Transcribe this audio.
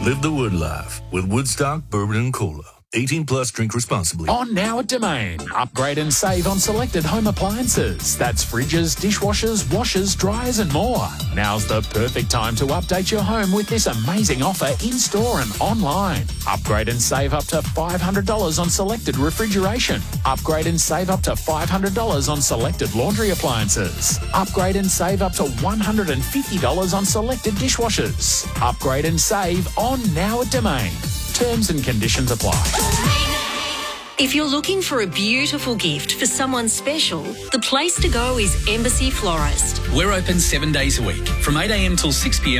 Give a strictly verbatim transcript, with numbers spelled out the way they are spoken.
Live the Wood life with Woodstock Bourbon and Cola. eighteen plus, drink responsibly. On now at Domain. Upgrade and save on selected home appliances. That's fridges, dishwashers, washers, dryers and more. Now's the perfect time to update your home with this amazing offer in-store and online. Upgrade and save up to five hundred dollars on selected refrigeration. Upgrade and save up to five hundred dollars on selected laundry appliances. Upgrade and save up to one hundred fifty dollars on selected dishwashers. Upgrade and save on now at Domain. Terms and conditions apply. If you're looking for a beautiful gift for someone special, the place to go is Embassy Florist. We're open seven days a week from eight a m till six p m